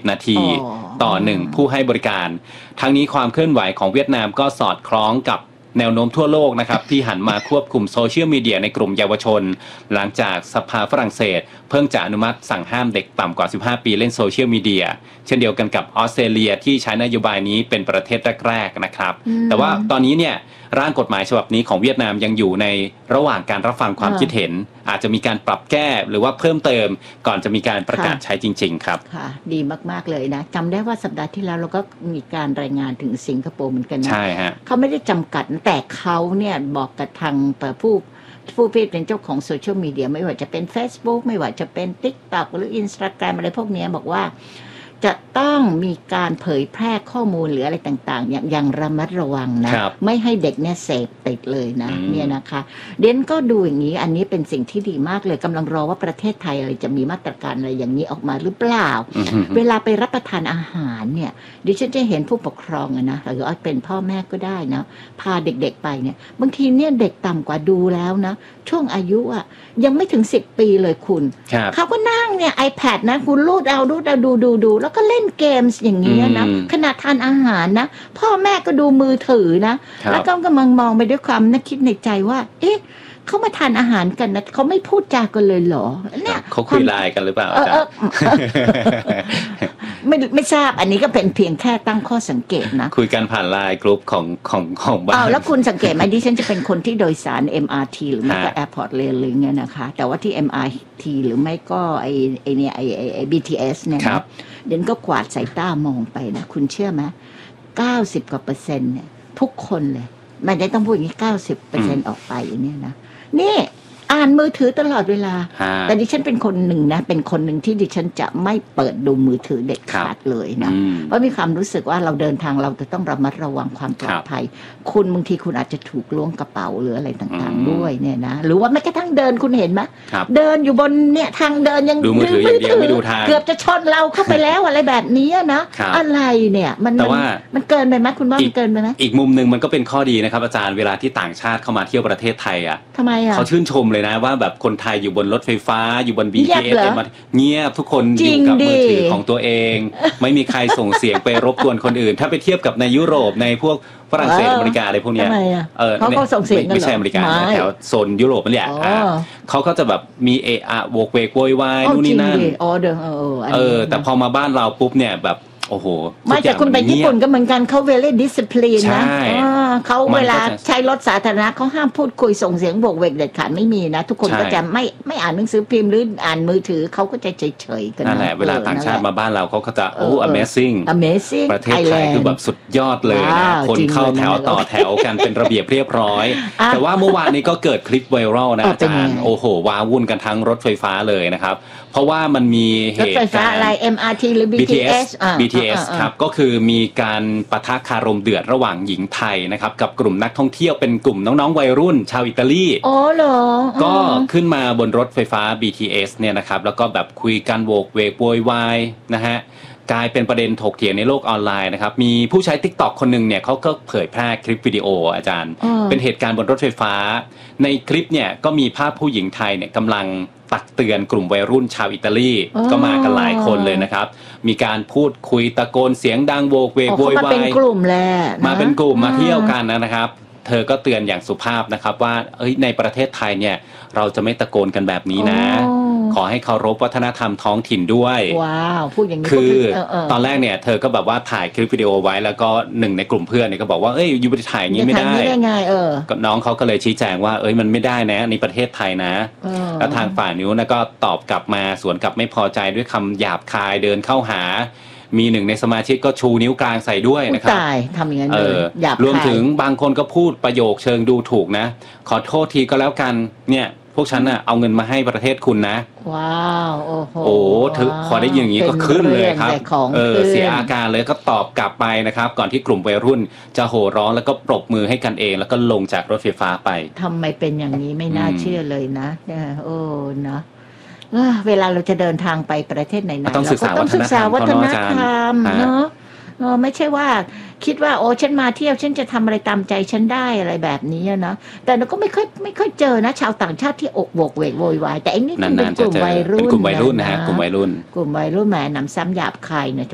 10นาทีต่อ1ผู้ให้บริการทั้งนี้ความเคลื่อนไหวของเวียดนามก็สอดคล้องกับแนวโน้มทั่วโลกนะครับที่หันมาควบคุมโซเชียลมีเดียในกลุ่มเยาวชนหลังจากสภาฝรั่งเศสเพิ่งจะอนุมัติสั่งห้ามเด็กต่ำกว่า15ปีเล่นโซเชียลมีเดียเช่นเดียวกันกับออสเตรเลียที่ใช้นโยบายนี้เป็นประเทศแรกๆนะครับแต่ว่าตอนนี้เนี่ยร่างกฎหมายฉบับนี้ของเวียดนามยังอยู่ในระหว่างการรับฟังความคิดเห็นอาจจะมีการปรับแก้หรือว่าเพิ่มเติมก่อนจะมีการประกาศใช้จริงๆครับค่ะดีมากๆเลยนะจำได้ว่าสัปดาห์ที่แล้วเราก็มีการรายงานถึงสิงคโปร์เหมือนกันนะใช่ฮะเขาไม่ได้จำกัดแต่เขาเนี่ยบอกกับทางผู้เป็นเจ้าของโซเชียลมีเดียไม่ว่าจะเป็น Facebook ไม่ว่าจะเป็น TikTok หรือ Instagram อะไรพวกนี้บอกว่าจะต้องมีการเผยแพร่ข้อมูลหรืออะไรต่างๆอย่างระมัดระวังนะไม่ให้เด็กเนี่ยเสพติดเลยนะเนี่ยนะคะเดนก็ดูอย่างนี้อันนี้เป็นสิ่งที่ดีมากเลยกำลังรอว่าประเทศไทยอะไรจะมีมาตรการอะไรอย่างนี้ออกมาหรือเปล่าเวลาไปรับประทานอาหารเนี่ยดิฉันจะเห็นผู้ปกครองนะหรือเป็นพ่อแม่ก็ได้นะพาเด็กๆไปเนี่ยบางทีเนี่ยเด็กต่ำกว่าดูแล้วนะช่วงอายุอ่ะยังไม่ถึง10ปีเลยคุณเขาก็นั่งเนี่ย iPad นะคุณรูดเอาดูแล้วก็เล่นเกมส์อย่างนี้นะขณะทานอาหารนะพ่อแม่ก็ดูมือถือนะแล้วก็กำลังมองไปด้วยความนึกคิดในใจว่าเอ๊ะเขามาทานอาหารกันนะเขาไม่พูดจากันเลยเหรอเนี่ยเขาคุยไลน์กันหรือเปล่าไม่ทราบอันนี้ก็เป็นเพียงแค่ตั้งข้อสังเกตนะคุยกันผ่านไลน์กลุ่มของบ้านแล้วคุณสังเกตไหมดิฉันจะเป็นคนที่โดยสาร MRT หรือไม่ก็ Airport Rail หรือเงี้ยนะคะแต่ว่าที่ MRT หรือไม่ก็ไอ้เนี่ยไอ้ BTS เนี่ยเดี๋ยวก็กวาดสายตามองไปนะคุณเชื่อไหม90%กว่าเนี่ยทุกคนเลยมันจะต้องพูดอย่างนี้90%ออกไปอย่างนี้นะนี่อ่านมือถือตลอดเวลาแต่ดิฉันเป็นคนหนึ่งนะเป็นคนหนึ่งที่ดิฉันจะไม่เปิดดูมือถือเด็ดขาดเลยนะเพราะมีความรู้สึกว่าเราเดินทางเราจะต้องระมัดระวังความปลอดภัยคุณบางทีคุณอาจจะถูกล้วงกระเป๋าหรืออะไรต่างๆด้วยเนี่ยนะหรือว่าแม้กระทั่งเดินคุณเห็นไหมเดินอยู่บนเนี่ยทางเดินยังดูมือถืออย่างเดียวไม่ดูทางเกือบจะชนเราเข้าไปแล้วอะไรแบบนี้นะอะไรเนี่ยมันเกินไปไหมคุณว่ามันเกินไปไหมอีกมุมนึงมันก็เป็นข้อดีนะครับอาจารย์เวลาที่ต่างชาติเข้ามาเที่ยวประเทศไทยอ่ะทำไมอ่ะเขาชื่นชมเลยนะว่าแบบคนไทยอยู่บนรถไฟฟ้าอยู่บน BTS เงียบทุกคนอยู่กับมือถือของตัวเองไม่มีใครส่งเสียงไปรบกวนคนอื่นถ้าไปเทียบกับในยุโรปในพวกฝรั่งเศสอเมริกาอะไรพวกนี้เขาส่งเสียงไม่ใช่อเมริกาแถวโซนยุโรปนั่นแหละเขาก็จะแบบมีเอะอะโวกเวกโวยวายนู่นนี่นั่นแต่พอมาบ้านเราปุ๊บเนี่ยแบบโอ้โหไม่แต่คุณไปญี่ปุ่นก็เหมือนกันเขาเวลี่ดิสซิปลินนะเขาเวลาใช้รถสาธารณะเขาห้ามพูดคุยส่งเสียงโบกเวกเด็ดขาดไม่มีนะทุกคนก็จะไม่อ่านหนังสือพิมพ์หรืออ่านมือถือเขาก็จะเฉยๆกันนั่นแหละเวลาต่างชาติมาบ้านเราเขาก็จะamazing ประเทศไทยคือแบบสุดยอดเลยนะคนเข้าแถวต่อแถวกันเป็นระเบียบเรียบร้อยแต่ว่าเมื่อวานนี้ก็เกิดคลิปไวรัลนะอาจารย์โอ้โหว้าวุ่นกันทั้งรถไฟฟ้าเลยนะครับเพราะว่ามันมีเหตุการณ์อะไร MRT หรือ BTS ครับก็คือมีการปะทะคารมเดือดระหว่างหญิงไทยนะครับกับกลุ่มนักท่องเที่ยวเป็นกลุ่มน้องๆวัยรุ่นชาวอิตาลีอ๋อเหรอก็ขึ้นมาบนรถไฟฟ้า BTS เนี่ยนะครับแล้วก็แบบคุยกันโวกเวกโวยวายนะฮะกลายเป็นประเด็นถกเถียงในโลกออนไลน์นะครับมีผู้ใช้ TikTok คนหนึ่งเนี่ยเขาก็เผยแพร่คลิปวิดีโออาจารย์เป็นเหตุการณ์บนรถไฟฟ้าในคลิปเนี่ยก็มีภาพผู้หญิงไทยเนี่ยกำลังตักเตือนกลุ่มวัยรุ่นชาวอิตาลีก็มากันหลายคนเลยนะครับมีการพูดคุยตะโกนเสียงดังโวกเวกโวยวายมาเป็นกลุ่มแหละมาเป็นกลุ่มมาเที่ยวกันนะครับเธอก็เตือนอย่างสุภาพนะครับว่าในประเทศไทยเนี่ยเราจะไม่ตะโกนกันแบบนี้นะขอให้เคารพวัฒนธรรมท้องถิ่นด้วยว้าวพูดอย่างนี้คือตอนแรกเนี่ยเธอก็แบบว่าถ่ายคลิปวิดีโอไว้แล้วก็หนึ่งในกลุ่มเพื่อนเนี่ยก็บอกว่าอยู่ไปถ่ายอย่างนี้ไม่ได้ก็น้องเขาก็เลยชี้แจงว่ามันไม่ได้นะในประเทศไทยนะแล้วทางฝ่ายนิ้วนะก็ตอบกลับมาสวนกลับไม่พอใจด้วยคำหยาบคายเดินเข้าหามีหนึ่งในสมาชิกก็ชูนิ้วกลางใส่ด้วยนะครับทำอย่างนั้นเลยรวมถึงบางคนก็พูดประโยคเชิงดูถูกนะขอโทษทีก็แล้วกันเนี่ยพวกฉันน่ะเอาเงินมาให้ประเทศคุณนะว้าวโอ้โหถึงพอได้ยินอย่างนี้ก็ขึ้นเลยครับเสียอาการเลยก็ตอบกลับไปนะครับก่อนที่กลุ่มวัยรุ่นจะโห่ร้องแล้วก็ปรบมือให้กันเองแล้วก็ลงจากรถไฟฟ้าไปทำไมเป็นอย่างนี้ไม่น่าเชื่อเลยนะนะเวลาเราจะเดินทางไปประเทศไหนๆเราก็ต้องศึกษาวัฒนธรรมเนาะไม่ใช่ว่าคิดว่าฉันมาเที่ยวฉันจะทำอะไรตามใจฉันได้อะไรแบบนี้นะแต่เราก็ไม่ค่อยเจอนะชาวต่างชาติที่อกโวกเวกโวยวายแต่อันนี้เป็นกลุ่มวัยรุ่นเป็นกลุ่มวัยรุ่นนะฮะกลุ่มวัยรุ่นแหมนำซ้ำหยาบคายเนี่ย